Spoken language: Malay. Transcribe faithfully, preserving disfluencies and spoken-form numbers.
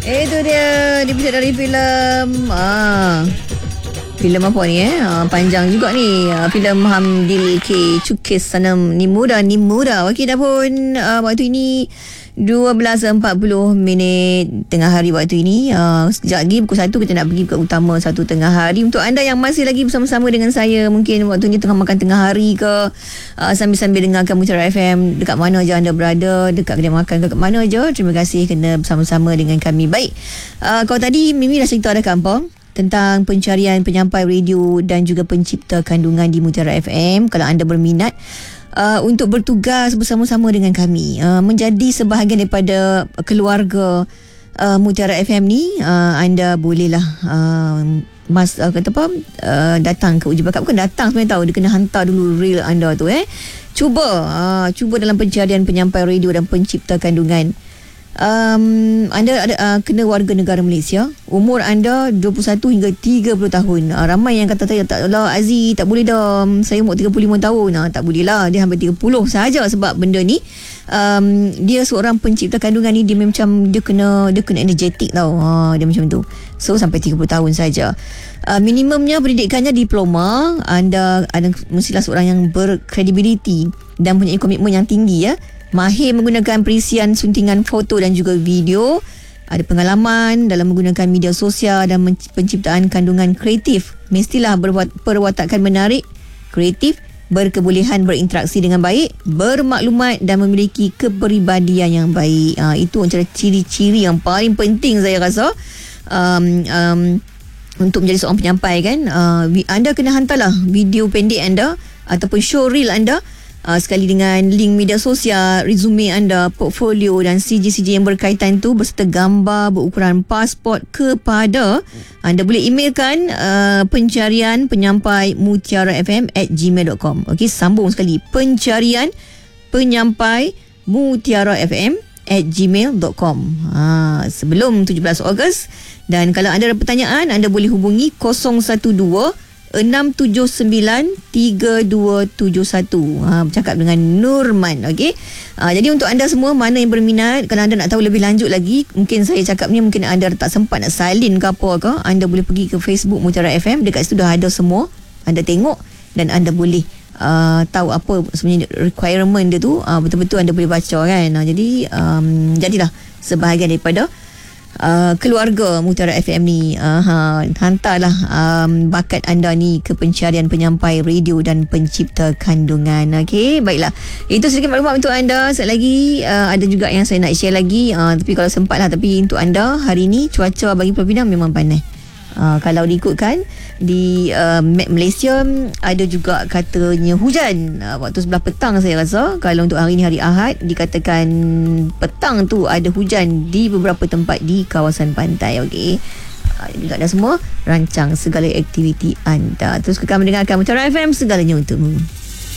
Itu dia dipujuk dari filem ah filem apa ni eh ah, panjang juga ni ah, filem Hamdil K Cukis Sanam Ni Muda Ni Muda. Okey, dah pun ah, waktu ini dua belas empat puluh minit tengah hari waktu ini. Uh, sekejap lagi pukul satu kita nak pergi ke utama satu tengah hari. Untuk anda yang masih lagi bersama-sama dengan saya, mungkin waktu ni tengah makan tengah hari ke, uh, sambil-sambil dengarkan Mutiara F M, dekat mana aja anda berada, dekat kedai makan ke, kat mana aja, terima kasih kena bersama-sama dengan kami. Baik, uh, kalau tadi Mimi dah cerita dah kampung tentang pencarian penyampai radio dan juga pencipta kandungan di Mutiara F M. Kalau anda berminat Uh, untuk bertugas bersama-sama dengan kami, uh, menjadi sebahagian daripada keluarga uh, Mutiara F M ni, uh, anda bolehlah uh, mas uh, kata apa uh, datang ke uji bakat. Bukan datang sebenarnya, tahu dia kena hantar dulu reel anda tu eh. Cuba uh, cuba dalam pencarian penyampai radio dan pencipta kandungan. Um, anda ada uh, kena warga negara Malaysia, umur anda dua puluh satu hingga tiga puluh tahun. uh, Ramai yang kata saya tak lah Aziz, tak boleh dah, saya umur tiga puluh lima tahun. uh, Tak boleh lah, dia hampir tiga puluh sahaja. Sebab benda ni um, dia seorang pencipta kandungan ni, dia macam dia kena dia kena energetik tau. uh, Dia macam tu. So sampai tiga puluh tahun saja. Uh, minimumnya pendidikannya diploma. Anda ada mestilah seorang yang berkredibiliti dan punya komitmen yang tinggi ya. Mahir menggunakan perisian suntingan foto dan juga video. Ada pengalaman dalam menggunakan media sosial dan penciptaan kandungan kreatif. Mestilah berperwatakan menarik, kreatif, berkebolehan berinteraksi dengan baik, bermaklumat dan memiliki kepribadian yang baik. Ha, itu antara ciri-ciri yang paling penting saya rasa um, um, untuk menjadi seorang penyampai kan. Uh, anda kena hantarlah video pendek anda ataupun show reel anda, Uh, sekali dengan link media sosial, resume anda, portfolio dan C G C G yang berkaitan tu berserta gambar berukuran pasport kepada anda. Boleh emailkan uh, pencarian penyampai mutiara f m at gmail dot com. Okey, sambung sekali, pencarian penyampai mutiara f m at gmail dot com. Ha, sebelum tujuh belas Ogos. Dan kalau anda ada pertanyaan, anda boleh hubungi kosong satu dua enam tujuh sembilan tiga dua tujuh satu. Ha, bercakap dengan Nurman. Okey. Ha, jadi untuk anda semua mana yang berminat, kalau anda nak tahu lebih lanjut lagi, mungkin saya cakap ni mungkin anda tak sempat nak salin ke apa ke, anda boleh pergi ke Facebook Mutiara F M. Dekat situ dah ada semua. Anda tengok dan anda boleh uh, tahu apa sebenarnya requirement dia tu. Uh, betul-betul anda boleh baca kan. Uh, jadi um, jadilah sebahagian daripada Uh, keluarga Mutiara F M ni. uh, ha, Hantarlah um, bakat anda ni ke pencarian penyampai radio dan pencipta kandungan. Okey, baiklah, itu sedikit maklumat untuk anda. Sekejap lagi uh, ada juga yang saya nak share lagi, uh, tapi kalau sempat lah. Tapi untuk anda hari ni cuaca bagi Pulau Pinang memang panas. Uh, kalau diikutkan di uh, map Malaysia, ada juga katanya hujan uh, waktu sebelah petang saya rasa. Kalau untuk hari ni hari Ahad, dikatakan petang tu ada hujan di beberapa tempat di kawasan pantai. Okey, uh, juga dah semua rancang segala aktiviti anda. Terus kekal mendengarkan Mutiara F M, segalanya untukmu.